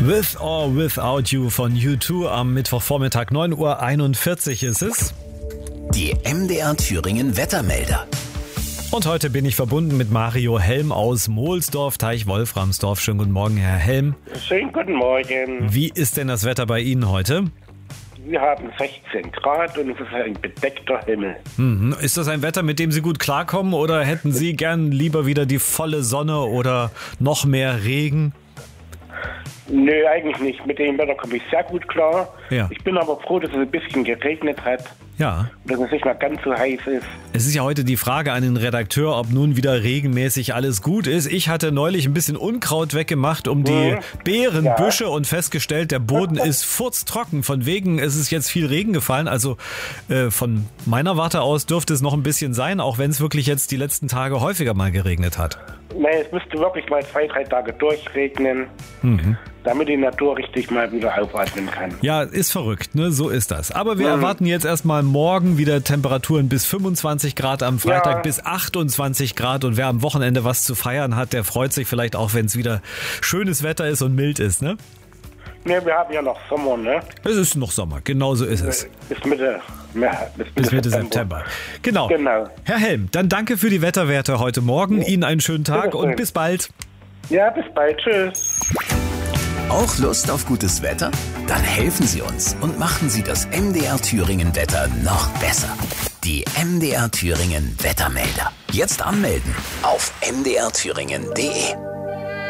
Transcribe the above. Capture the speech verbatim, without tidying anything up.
With or Without You von U zwei am Mittwochvormittag, neun Uhr einundvierzig ist es. Die M D R Thüringen Wettermelder. Und heute bin ich verbunden mit Mario Helm aus Mohlsdorf, Teich Wolframsdorf. Schönen guten Morgen, Herr Helm. Schönen guten Morgen. Wie ist denn das Wetter bei Ihnen heute? Wir haben sechzehn Grad und es ist ein bedeckter Himmel. Mhm. Ist das ein Wetter, mit dem Sie gut klarkommen, oder hätten Sie gern lieber wieder die volle Sonne oder noch mehr Regen? Nö, eigentlich nicht. Mit dem Wetter komme ich sehr gut klar. Ja. Ich bin aber froh, dass es ein bisschen geregnet hat. Ja. Und dass es nicht mehr ganz so heiß ist. Es ist ja heute die Frage an den Redakteur, ob nun wieder regenmäßig alles gut ist. Ich hatte neulich ein bisschen Unkraut weggemacht um die Mhm. Beerenbüsche, ja, und festgestellt, der Boden ist furztrocken. Von wegen ist es jetzt viel Regen gefallen. Also äh, von meiner Warte aus dürfte es noch ein bisschen sein, auch wenn es wirklich jetzt die letzten Tage häufiger mal geregnet hat. Nein, es müsste wirklich mal zwei, drei Tage durchregnen, mhm. damit die Natur richtig mal wieder aufatmen kann. Ja, ist verrückt, ne? So ist das. Aber wir Mhm. erwarten jetzt erstmal morgen wieder Temperaturen bis fünfundzwanzig Grad, am Freitag Ja. bis achtundzwanzig Grad. Und wer am Wochenende was zu feiern hat, der freut sich vielleicht auch, wenn es wieder schönes Wetter ist und mild ist, ne? Ne, wir haben ja noch Sommer, ne? Es ist noch Sommer, genau so ist es. Bis Mitte, ja, bis Mitte, Bis Mitte September. September. Genau. Genau. Herr Helm, dann danke für die Wetterwerte heute Morgen. Ihnen einen schönen Tag und bis bald. Ja, bis bald. Tschüss. Auch Lust auf gutes Wetter? Dann helfen Sie uns und machen Sie das M D R Thüringen Wetter noch besser. Die M D R Thüringen Wettermelder. Jetzt anmelden auf m d r thüringen punkt d e.